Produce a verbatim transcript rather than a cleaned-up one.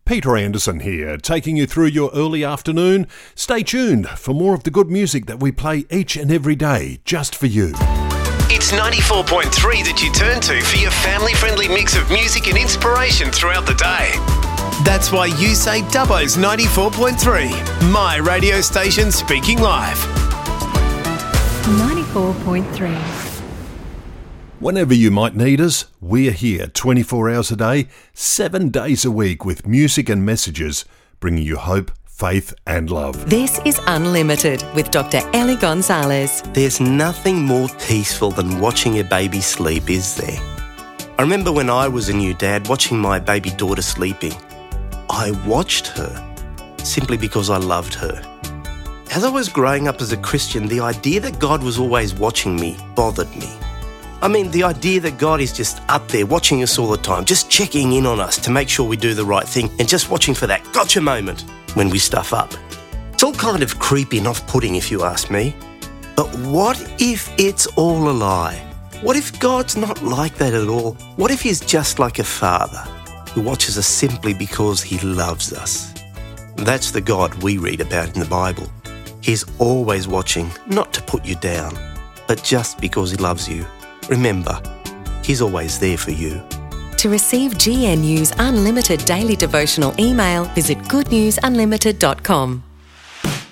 Peter Anderson here, taking you through your early afternoon. Stay tuned for more of the good music that we play each and every day, just for you. It's ninety-four point three that you turn to for your family-friendly mix of music and inspiration throughout the day. That's why you say Dubbo's ninety-four point three, my radio station speaking live. ninety-four point three. Whenever you might need us, we're here twenty-four hours a day, seven days a week with music and messages, bringing you hope, faith and love. This is Unlimited with Doctor Ellie Gonzalez. There's nothing more peaceful than watching a baby sleep, is there? I remember when I was a new dad watching my baby daughter sleeping. I watched her simply because I loved her. As I was growing up as a Christian, the idea that God was always watching me bothered me. I mean, the idea that God is just up there watching us all the time, just checking in on us to make sure we do the right thing and just watching for that gotcha moment when we stuff up. It's all kind of creepy and off-putting if you ask me. But what if it's all a lie? What if God's not like that at all? What if he's just like a father who watches us simply because he loves us? That's the God we read about in the Bible. He's always watching, not to put you down, but just because he loves you. Remember, he's always there for you. To receive G N U's Unlimited daily devotional email, visit good news unlimited dot com.